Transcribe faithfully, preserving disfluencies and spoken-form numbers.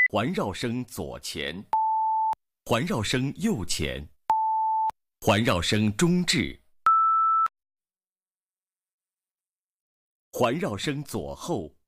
环绕声左前，环绕声右前，环绕声中置，环绕声左后，